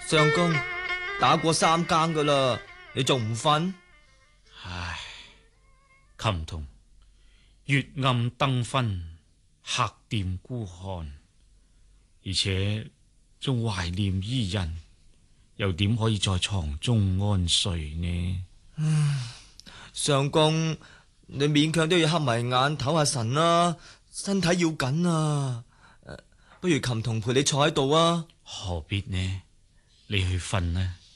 相公，打過3更噶啦，你仲唔瞓？ 唉，琴童，月暗燈昏，客店孤寒，而且仲懷念伊人，又點可以在床中安睡呢？ 相公，你勉強都要瞌埋眼唞下神啦，身體要緊啊！不如琴童陪你坐喺度啊！ 何必呢？你去瞓啦。